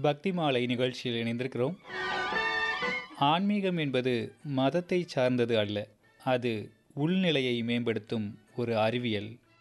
பக்தி மாலை நிகழ்ச்சியில் இணைந்திருக்கிறோம். ஆன்மீகம் என்பது மதத்தை சார்ந்தது அல்ல, அது உள்நிலையை மேம்படுத்தும் ஒரு அறிவியல்,